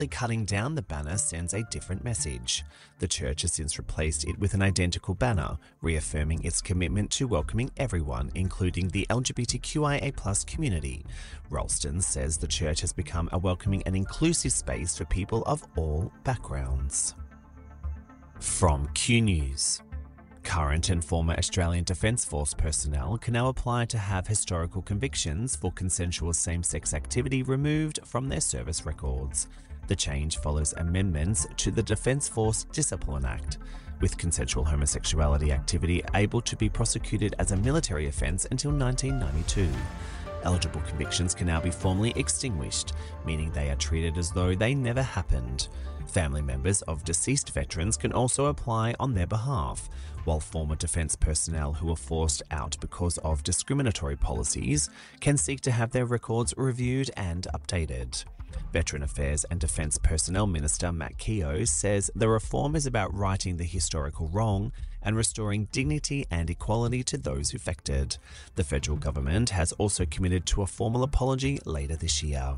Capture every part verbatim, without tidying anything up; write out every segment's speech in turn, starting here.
cutting down the banner sends a different message. The church has since replaced it with an identical banner, reaffirming its commitment to welcoming everyone, including the L G B T Q I A plus community. Ralston says the church has become a welcoming and inclusive space for people of all backgrounds. From Q News. Current and former Australian Defence Force personnel can now apply to have historical convictions for consensual same-sex activity removed from their service records. The change follows amendments to the Defence Force Discipline Act, with consensual homosexuality activity able to be prosecuted as a military offence until nineteen ninety-two. Eligible convictions can now be formally extinguished, meaning they are treated as though they never happened. Family members of deceased veterans can also apply on their behalf, while former defence personnel who were forced out because of discriminatory policies can seek to have their records reviewed and updated. Veteran Affairs and Defence Personnel Minister Matt Keogh says the reform is about righting the historical wrong and restoring dignity and equality to those affected. The federal government has also committed to a formal apology later this year.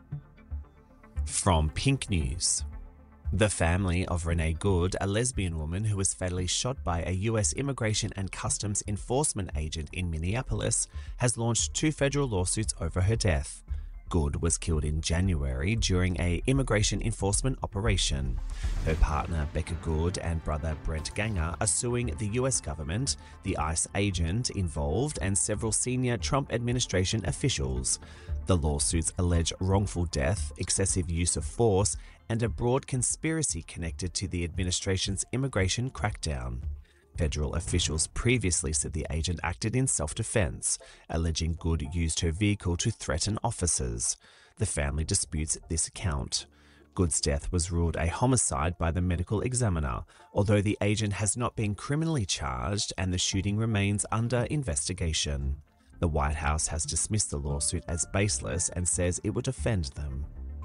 From Pink News. The family of Renee Good, a lesbian woman who was fatally shot by a U S Immigration and Customs Enforcement agent in Minneapolis, has launched two federal lawsuits over her death. Good was killed in January during a immigration enforcement operation. Her partner Becca Good and brother Brent Ganger are suing the U S government, the ICE agent involved, and several senior Trump administration officials. The lawsuits allege wrongful death, excessive use of force, and a broad conspiracy connected to the administration's immigration crackdown. Federal officials previously said the agent acted in self-defense, alleging Good used her vehicle to threaten officers. The family disputes this account. Good's death was ruled a homicide by the medical examiner, although the agent has not been criminally charged and the shooting remains under investigation. The White House has dismissed the lawsuit as baseless and says it would defend them.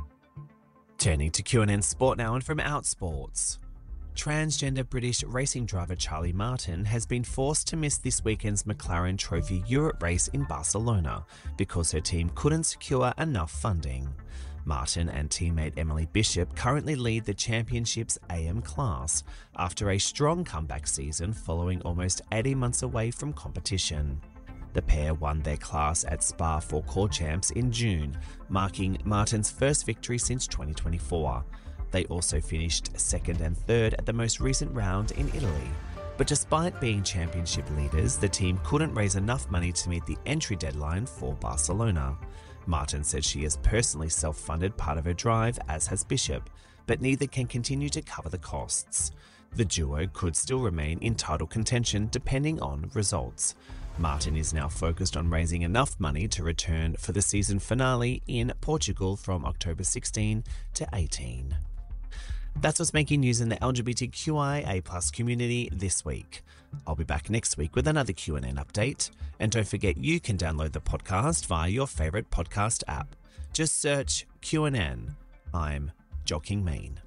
Turning to Q N N Sport now, and from Outsports. Transgender British racing driver Charlie Martin has been forced to miss this weekend's McLaren Trophy Europe race in Barcelona because her team couldn't secure enough funding. Martin and teammate Emily Bishop currently lead the championship's A M class after a strong comeback season following almost eighteen months away from competition. The pair won their class at Spa Four Core Champs in June, marking Martin's first victory since twenty twenty-four. They also finished second and third at the most recent round in Italy. But despite being championship leaders, the team couldn't raise enough money to meet the entry deadline for Barcelona. Martin said she has personally self-funded part of her drive, as has Bishop, but neither can continue to cover the costs. The duo could still remain in title contention depending on results. Martin is now focused on raising enough money to return for the season finale in Portugal from October sixteenth to eighteenth. That's what's making news in the L G B T Q I A plus community this week. I'll be back next week with another Q and N update. And don't forget, you can download the podcast via your favourite podcast app. Just search Q and N. I'm Joel King-Mean.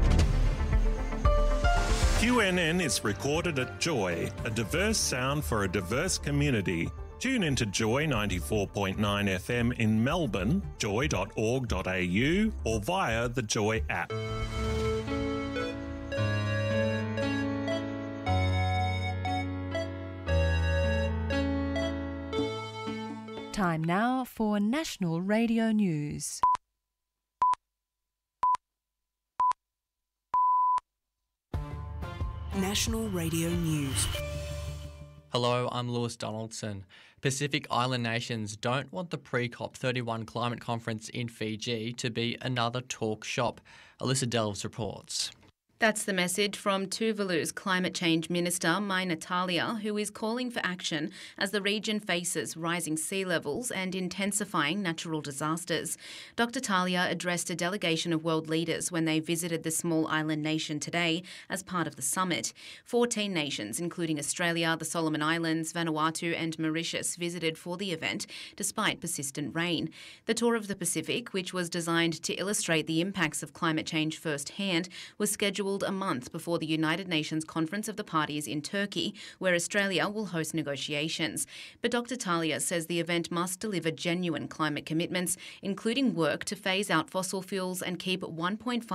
Q N N is recorded at Joy, a diverse sound for a diverse community. Tune into Joy ninety-four point nine F M in Melbourne, joy dot org dot a u, or via the Joy app. Time now for National Radio News. National Radio News. Hello, I'm Lewis Donaldson. Pacific Island nations don't want the pre-COP thirty-one climate conference in Fiji to be another talk shop. Alyssa Delves reports. That's the message from Tuvalu's Climate Change Minister, Mai Natalia, who is calling for action as the region faces rising sea levels and intensifying natural disasters. Doctor Talia addressed a delegation of world leaders when they visited the small island nation today as part of the summit. Fourteen nations, including Australia, the Solomon Islands, Vanuatu and Mauritius, visited for the event despite persistent rain. The Tour of the Pacific, which was designed to illustrate the impacts of climate change firsthand, was scheduled scheduled a month before the United Nations Conference of the Parties in Turkey, where Australia will host negotiations. But Doctor Talia says the event must deliver genuine climate commitments, including work to phase out fossil fuels and keep one point five